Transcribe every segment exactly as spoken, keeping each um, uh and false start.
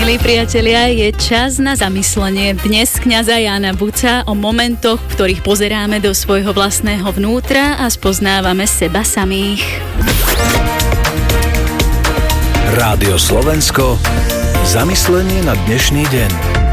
Milí priatelia, je čas na zamyslenie. Dnes kňaza Jána Buca o momentoch, v ktorých pozeráme do svojho vlastného vnútra a spoznávame seba samých. Rádio Slovensko. Zamyslenie na dnešný deň.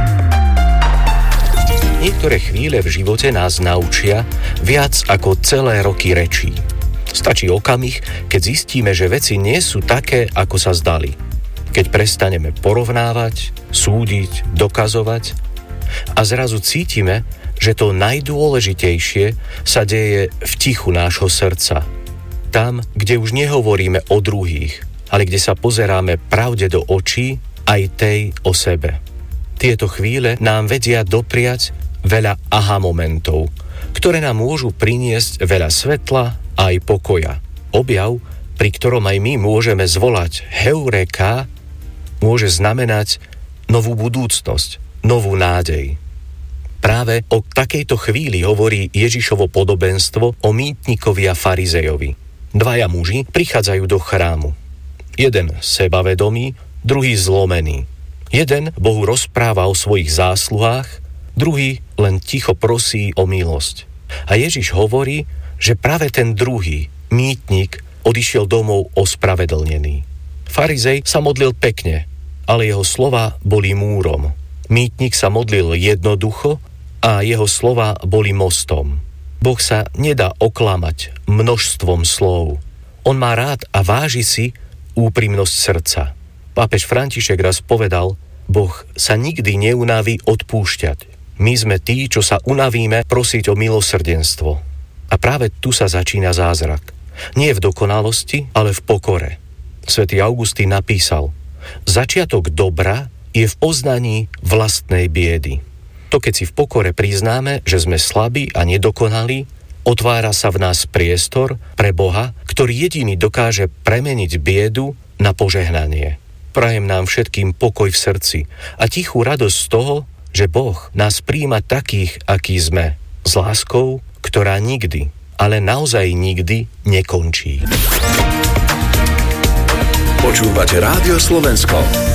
Niektoré chvíle v živote nás naučia viac ako celé roky rečí. Stačí okamih, keď zistíme, že veci nie sú také, ako sa zdali. Keď prestaneme porovnávať, súdiť, dokazovať a zrazu cítime, že to najdôležitejšie sa deje v tichu nášho srdca. Tam, kde už nehovoríme o druhých, ale kde sa pozeráme pravde do očí, aj tej o sebe. Tieto chvíle nám vedia dopriať veľa aha momentov, ktoré nám môžu priniesť veľa svetla a aj pokoja. Objav, pri ktorom aj my môžeme zvolať Heureka, môže znamenať novú budúcnosť, novú nádej. Práve o takejto chvíli hovorí Ježišovo podobenstvo o mýtnikovi a farizejovi. Dvaja muži prichádzajú do chrámu. Jeden sebavedomý, druhý zlomený. Jeden Bohu rozpráva o svojich zásluhách, druhý len ticho prosí o milosť. A Ježiš hovorí, že práve ten druhý, mýtnik, odišiel domov ospravedlnený. Farizej sa modlil pekne, ale jeho slova boli múrom. Mýtnik sa modlil jednoducho a jeho slova boli mostom. Boh sa nedá oklamať množstvom slov. On má rád a váži si úprimnosť srdca. Pápež František raz povedal, Boh sa nikdy neunaví odpúšťať. My sme tí, čo sa unavíme prosiť o milosrdenstvo. A práve tu sa začína zázrak. Nie v dokonalosti, ale v pokore. Svätý Augustín napísal, začiatok dobra je v poznaní vlastnej biedy. To, keď si v pokore priznáme, že sme slabí a nedokonalí, otvára sa v nás priestor pre Boha, ktorý jediný dokáže premeniť biedu na požehnanie. Prajem nám všetkým pokoj v srdci a tichú radosť z toho, že Boh nás prijíma takých, akí sme, s láskou, ktorá nikdy, ale naozaj nikdy nekončí. Počúvate Rádio Slovensko.